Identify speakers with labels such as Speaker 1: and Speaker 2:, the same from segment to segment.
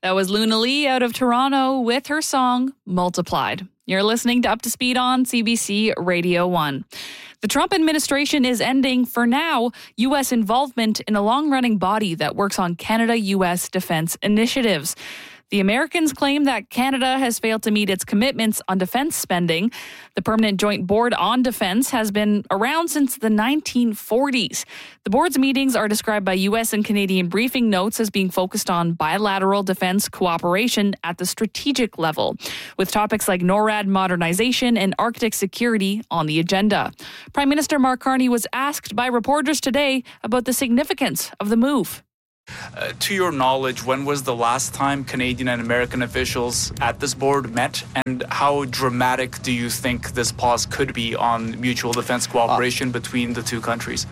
Speaker 1: That was Luna Lee out of Toronto with her song Multiplied. You're listening to Up to Speed on CBC Radio 1. The Trump administration is ending, for now, U.S. involvement in a long-running body that works on Canada-U.S. defense initiatives. The Americans claim that Canada has failed to meet its commitments on defense spending. The Permanent Joint Board on Defense has been around since the 1940s. The board's meetings are described by U.S. and Canadian briefing notes as being focused on bilateral defense cooperation at the strategic level, with topics like NORAD modernization and Arctic security on the agenda. Prime Minister Mark Carney was asked by reporters today about the significance of the move.
Speaker 2: To your knowledge, when was the last time Canadian and American officials at this board met, and how dramatic do you think this pause could be on mutual defense cooperation between the two countries?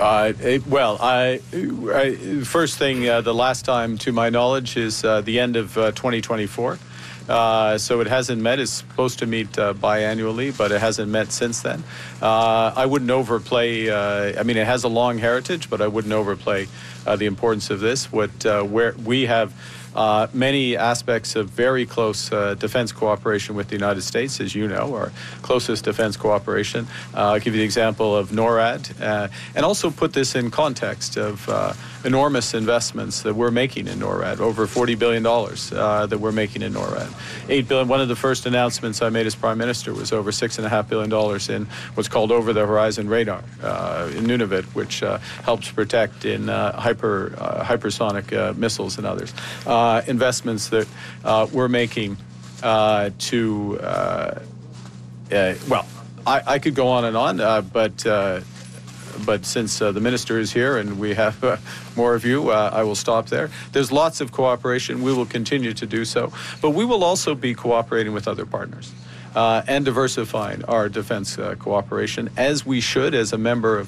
Speaker 3: First thing, the last time to my knowledge is the end of 2024. So it hasn't met. It's supposed to meet biannually, but it hasn't met since then. I wouldn't overplay. It has a long heritage, but I wouldn't overplay the importance of this. Where we have many aspects of very close defense cooperation with the United States, as you know, our closest defense cooperation. I'll give you the example of NORAD, and also put this in context of enormous investments that we're making in NORAD, over $40 billion that we're making in NORAD. $8 billion. One of the first announcements I made as Prime Minister was over $6.5 billion in what's called over-the-horizon radar in Nunavut, which helps protect in hypersonic missiles and others. Investments that we're making I could go on and on, but since the minister is here and we have more of you, I will stop there. There's lots of cooperation. We will continue to do so, but we will also be cooperating with other partners and diversifying our defense cooperation, as we should as a member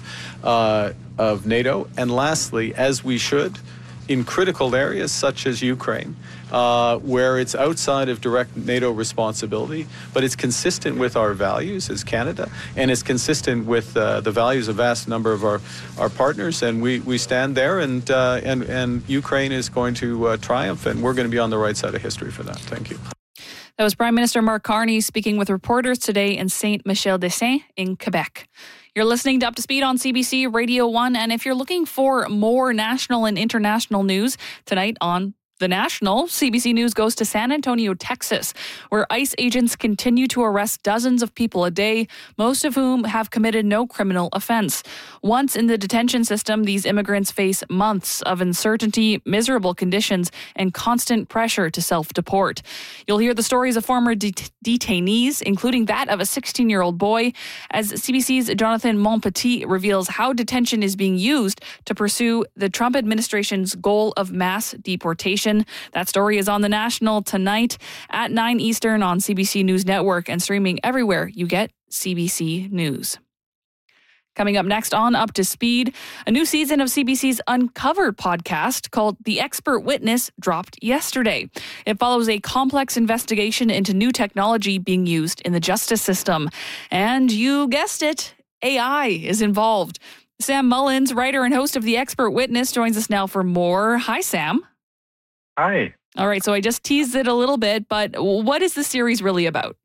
Speaker 3: of NATO, and lastly, as we should in critical areas such as Ukraine, where it's outside of direct NATO responsibility, but it's consistent with our values as Canada, and it's consistent with the values of a vast number of our partners, and we stand there, and Ukraine is going to triumph, and we're going to be on the right side of history for that. Thank you.
Speaker 1: That was Prime Minister Mark Carney speaking with reporters today in Saint-Michel-des-Saints in Quebec. You're listening to Up to Speed on CBC Radio 1, and if you're looking for more national and international news, tonight on The National, CBC News goes to San Antonio, Texas, where ICE agents continue to arrest dozens of people a day, most of whom have committed no criminal offense. Once in the detention system, these immigrants face months of uncertainty, miserable conditions, and constant pressure to self-deport. You'll hear the stories of former detainees, including that of a 16-year-old boy, as CBC's Jonathan Montpetit reveals how detention is being used to pursue the Trump administration's goal of mass deportation. That story is on The National tonight at 9 Eastern on CBC News Network and streaming everywhere you get CBC News. Coming up next on Up to Speed, a new season of CBC's Uncovered podcast called The Expert Witness dropped yesterday. It follows a complex investigation into new technology being used in the justice system. And you guessed it, AI is involved. Sam Mullins, writer and host of The Expert Witness, joins us now for more. Hi, Sam.
Speaker 4: Hi.
Speaker 1: All right, so I just teased it a little bit, but what is the series really about?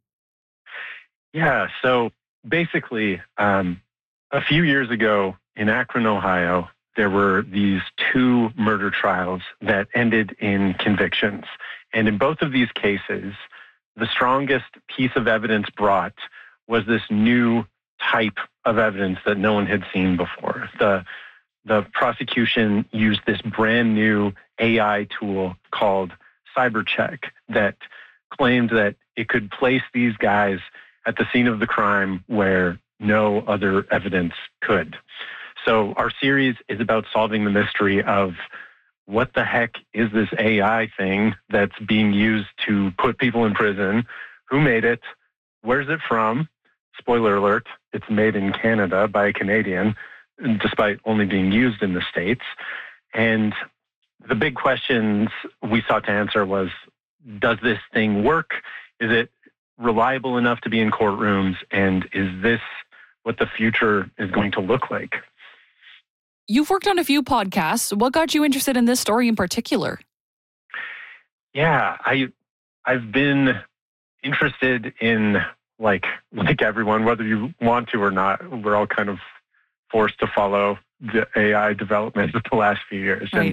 Speaker 4: Yeah, so basically, a few years ago in Akron, Ohio, there were these two murder trials that ended in convictions. And in both of these cases, the strongest piece of evidence brought was this new type of evidence that no one had seen before. The prosecution used this brand new AI tool called CyberCheck that claimed that it could place these guys at the scene of the crime where no other evidence could. So our series is about solving the mystery of what the heck is this AI thing that's being used to put people in prison? Who made it? Where's it from? Spoiler alert, it's made in Canada by a Canadian, despite only being used in the States. And the big questions we sought to answer was, does this thing work? Is it reliable enough to be in courtrooms? And is this what the future is going to look like?
Speaker 1: You've worked on a few podcasts. What got you interested in this story in particular?
Speaker 4: Yeah, I've been interested in like everyone, whether you want to or not. We're all kind of forced to follow the AI development of the last few years,
Speaker 1: Right.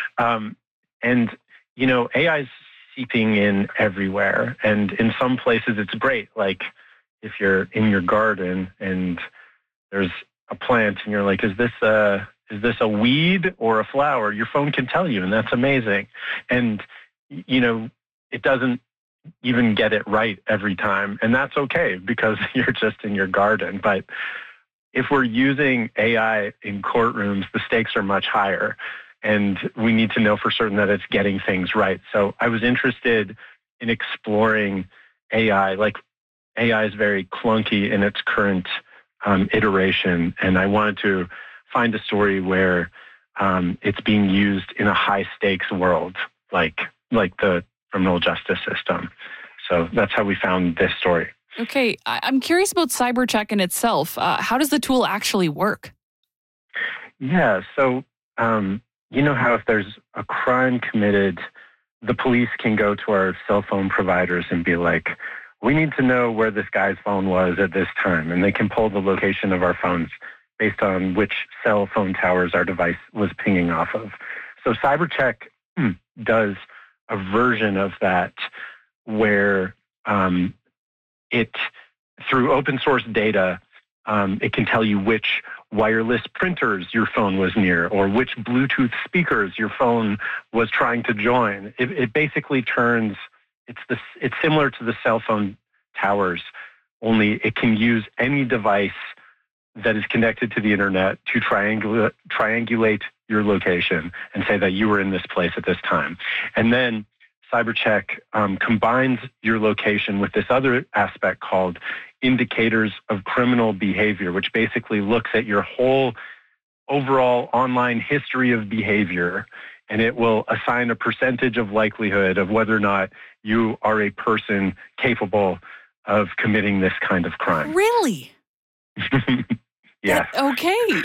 Speaker 4: and AI is seeping in everywhere, and in some places it's great. Like if you're in your garden and there's a plant, and you're like, is this a weed or a flower? Your phone can tell you, and that's amazing. And it doesn't even get it right every time, and that's okay because you're just in your garden. But if we're using AI in courtrooms, the stakes are much higher, and we need to know for certain that it's getting things right. So I was interested in exploring AI. Like AI is very clunky in its current iteration, and I wanted to find a story where it's being used in a high stakes world, like the criminal justice system. So that's how we found this story.
Speaker 1: Okay, I'm curious about CyberCheck in itself. How does the tool actually work?
Speaker 4: Yeah, so you know how if there's a crime committed, the police can go to our cell phone providers and be like, we need to know where this guy's phone was at this time. And they can pull the location of our phones based on which cell phone towers our device was pinging off of. So CyberCheck does a version of that where it, through open source data, it can tell you which wireless printers your phone was near or which Bluetooth speakers your phone was trying to join. It basically turns, it's similar to the cell phone towers, only it can use any device that is connected to the internet to triangulate your location and say that you were in this place at this time. And then CyberCheck combines your location with this other aspect called indicators of criminal behavior, which basically looks at your whole overall online history of behavior, and it will assign a percentage of likelihood of whether or not you are a person capable of committing this kind of crime.
Speaker 1: Really?
Speaker 4: Yeah.
Speaker 1: Okay.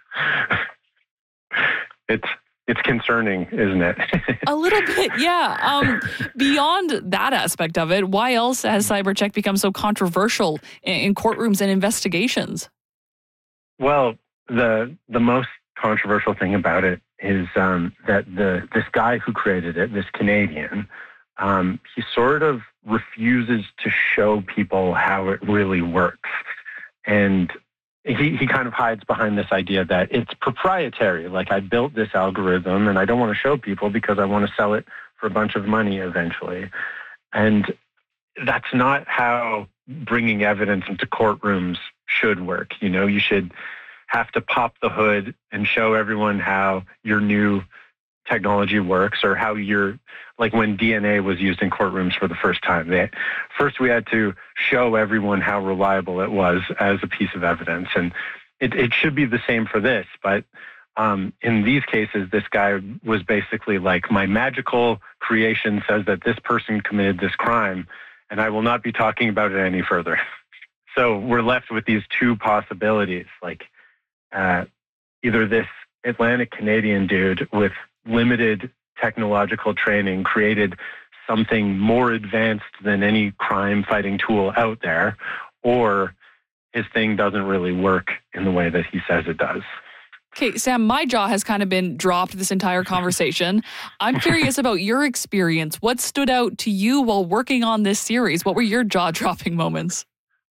Speaker 4: It's concerning, isn't it?
Speaker 1: A little bit, yeah. Beyond that aspect of it, why else has CyberCheck become so controversial in courtrooms and investigations?
Speaker 4: Well, the most controversial thing about it is that this guy who created it, this Canadian, he sort of refuses to show people how it really works. And he kind of hides behind this idea that it's proprietary. Like, I built this algorithm and I don't want to show people because I want to sell it for a bunch of money eventually. And that's not how bringing evidence into courtrooms should work. You should have to pop the hood and show everyone how your new technology works, or how like when DNA was used in courtrooms for the first time. First, we had to show everyone how reliable it was as a piece of evidence. And it should be the same for this. But in these cases, this guy was basically like, my magical creation says that this person committed this crime, and I will not be talking about it any further. So we're left with these two possibilities, like either this Atlantic Canadian dude with limited technological training created something more advanced than any crime-fighting tool out there, or his thing doesn't really work in the way that he says it does.
Speaker 1: Okay, Sam, my jaw has kind of been dropped this entire conversation. I'm curious about your experience. What stood out to you while working on this series? What were your jaw-dropping moments?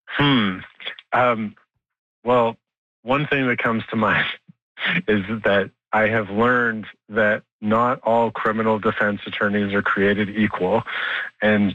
Speaker 4: Well, one thing that comes to mind is that I have learned that not all criminal defense attorneys are created equal. And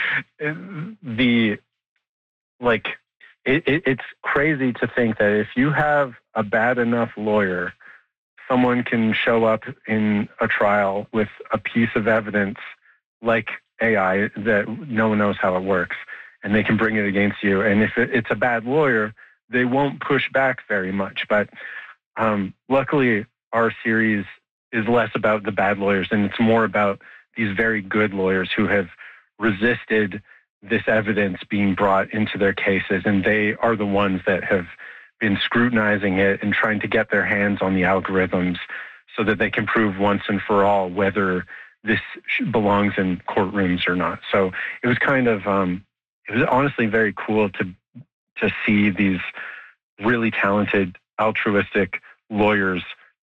Speaker 4: it's crazy to think that if you have a bad enough lawyer, someone can show up in a trial with a piece of evidence like AI that no one knows how it works, and they can bring it against you. And if it's a bad lawyer, they won't push back very much. But luckily, our series is less about the bad lawyers, and it's more about these very good lawyers who have resisted this evidence being brought into their cases, and they are the ones that have been scrutinizing it and trying to get their hands on the algorithms so that they can prove once and for all whether this belongs in courtrooms or not. So it was kind of, it was honestly very cool to see these really talented, altruistic lawyers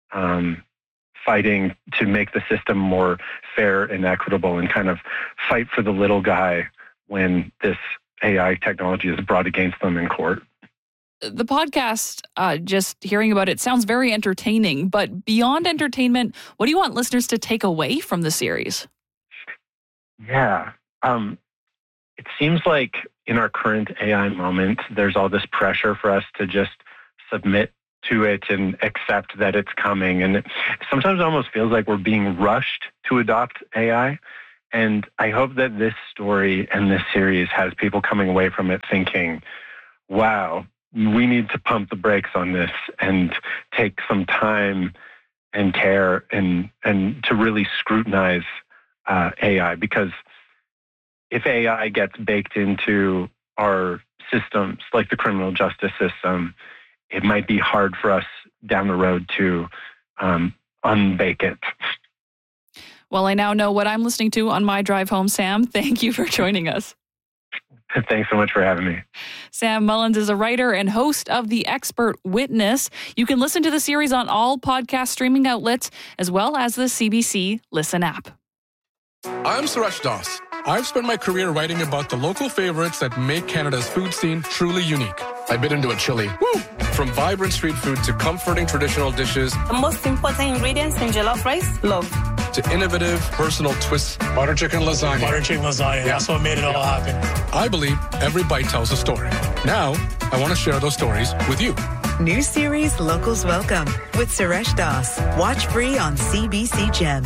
Speaker 4: fighting to make the system more fair and equitable and kind of fight for the little guy when this AI technology is brought against them in court.
Speaker 1: The podcast, just hearing about it, sounds very entertaining. But beyond entertainment, what do you want listeners to take away from the series?
Speaker 4: Yeah. It seems like in our current AI moment, there's all this pressure for us to just submit to it and accept that it's coming. And it sometimes almost feels like we're being rushed to adopt AI. And I hope that this story and this series has people coming away from it thinking, wow, we need to pump the brakes on this and take some time and care and to really scrutinize AI. Because if AI gets baked into our systems, like the criminal justice system, it might be hard for us down the road to unbake it.
Speaker 1: Well, I now know what I'm listening to on my drive home, Sam. Thank you for joining us.
Speaker 4: Thanks so much for having me.
Speaker 1: Sam Mullins is a writer and host of The Expert Witness. You can listen to the series on all podcast streaming outlets, as well as the CBC Listen app.
Speaker 5: I'm Suresh Das. I've spent my career writing about the local favorites that make Canada's food scene truly unique. I bit into a chili. Woo! From vibrant street food to comforting traditional dishes.
Speaker 6: The most important ingredients in jollof rice, love.
Speaker 5: To innovative, personal twists. Butter chicken lasagna.
Speaker 7: That's what made it all happen.
Speaker 5: I believe every bite tells a story. Now, I want to share those stories with you.
Speaker 8: New series Locals Welcome with Suresh Das. Watch free on CBC Gem.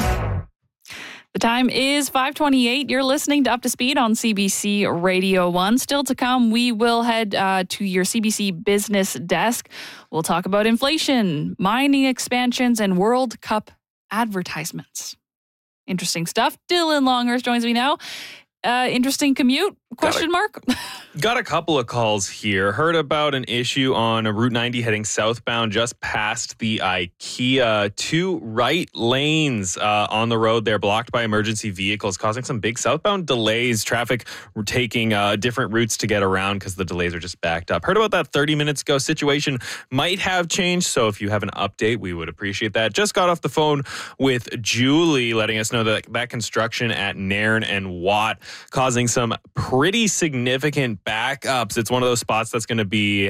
Speaker 1: The time is 5:28. You're listening to Up to Speed on CBC Radio 1. Still to come, we will head to your CBC business desk. We'll talk about inflation, mining expansions, and World Cup advertisements. Interesting stuff. Dylan Longhurst joins me now. Interesting commute? Question mark?
Speaker 9: Got a couple of calls here. Heard about an issue on Route 90 heading southbound just past the IKEA. 2 right lanes on the road there blocked by emergency vehicles, causing some big southbound delays. Traffic taking different routes to get around because the delays are just backed up. Heard about that 30 minutes ago. Situation might have changed, so if you have an update, we would appreciate that. Just got off the phone with Julie, letting us know that construction at Nairn and Watt causing some pretty significant backups. It's one of those spots that's going to be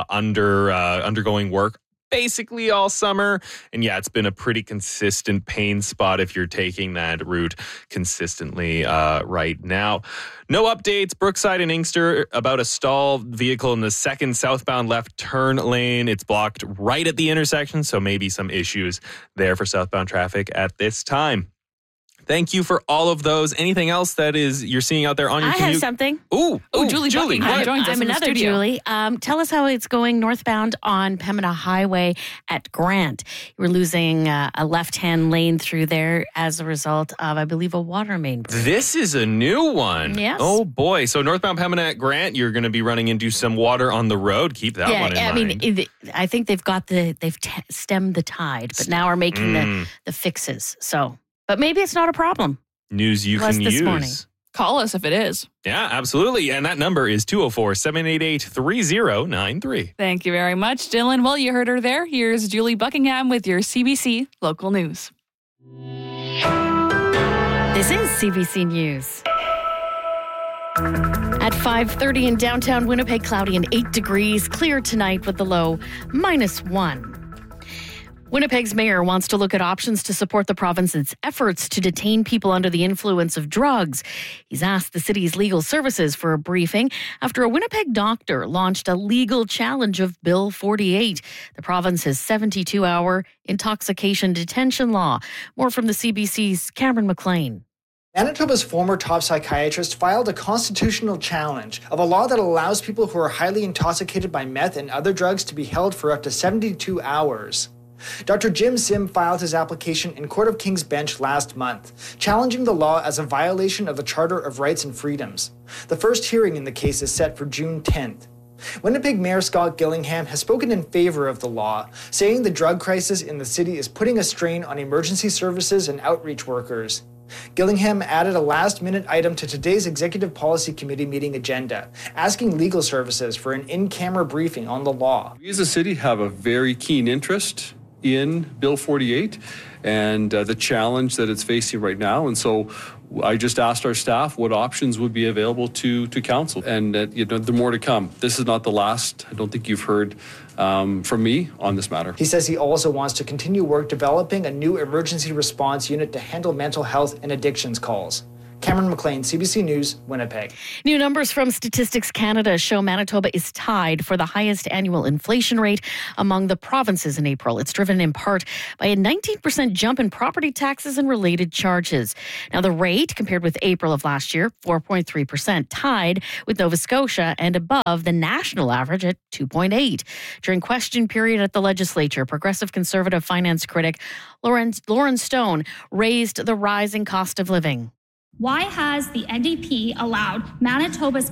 Speaker 9: undergoing work basically all summer. And yeah, it's been a pretty consistent pain spot if you're taking that route consistently right now. No updates. Brookside and Inkster about a stalled vehicle in the second southbound left turn lane. It's blocked right at the intersection, so maybe some issues there for southbound traffic at this time. Thank you for all of those. Anything else that is you're seeing out there on your commute?
Speaker 10: I have something.
Speaker 1: Ooh, Julie Buckingham joins us
Speaker 10: I'm
Speaker 1: in the
Speaker 10: another
Speaker 1: studio.
Speaker 10: Julie. Tell us how it's going northbound on Pembina Highway at Grant. We're losing a left-hand lane through there as a result of, I believe, a water main break.
Speaker 9: This is a new one.
Speaker 10: Yes.
Speaker 9: Oh, boy. So northbound Pembina at Grant, you're going to be running into some water on the road. Keep that one in mind.
Speaker 10: Mean, I think they've stemmed the tide, but now are making the fixes. So, but maybe it's not a problem.
Speaker 9: News you can use.
Speaker 10: Morning.
Speaker 1: Call us if it is.
Speaker 9: Yeah, absolutely. And that number is 204-788-3093.
Speaker 1: Thank you very much, Dylan. Well, you heard her there. Here's Julie Buckingham with your CBC local news.
Speaker 10: This is CBC News. At 5:30 in downtown Winnipeg, cloudy and 8 degrees. Clear tonight with the low -1. Winnipeg's mayor wants to look at options to support the province's efforts to detain people under the influence of drugs. He's asked the city's legal services for a briefing after a Winnipeg doctor launched a legal challenge of Bill 48, the province's 72-hour intoxication detention law. More from the CBC's Cameron McLean.
Speaker 11: Manitoba's former top psychiatrist filed a constitutional challenge of a law that allows people who are highly intoxicated by meth and other drugs to be held for up to 72 hours. Dr. Jim Sim filed his application in Court of King's Bench last month, challenging the law as a violation of the Charter of Rights and Freedoms. The first hearing in the case is set for June 10th. Winnipeg Mayor Scott Gillingham has spoken in favor of the law, saying the drug crisis in the city is putting a strain on emergency services and outreach workers. Gillingham added a last-minute item to today's Executive Policy Committee meeting agenda, asking legal services for an in-camera briefing on the law.
Speaker 12: We as a city have a very keen interest in Bill 48 and the challenge that it's facing right now. And so I just asked our staff what options would be available to council, and there's more to come. This is not the last. I don't think you've heard from me on this matter.
Speaker 11: He says he also wants to continue work developing a new emergency response unit to handle mental health and addictions calls. Cameron McLean, CBC News, Winnipeg.
Speaker 10: New numbers from Statistics Canada show Manitoba is tied for the highest annual inflation rate among the provinces in April. It's driven in part by a 19% jump in property taxes and related charges. Now, the rate, compared with April of last year, 4.3%, tied with Nova Scotia and above the national average at 2.8%. During question period at the legislature, Progressive Conservative finance critic Lauren Stone raised the rising cost of living.
Speaker 13: Why has the NDP allowed Manitoba's